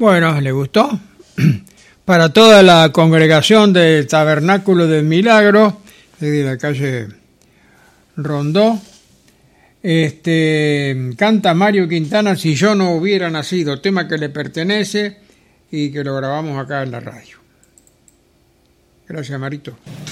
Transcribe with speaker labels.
Speaker 1: Bueno, ¿le gustó? Para toda la congregación del Tabernáculo del Milagro, de la calle Rondó, canta Mario Quintana, Si yo no hubiera nacido, tema que le pertenece y que lo grabamos acá en la radio. Gracias, Marito.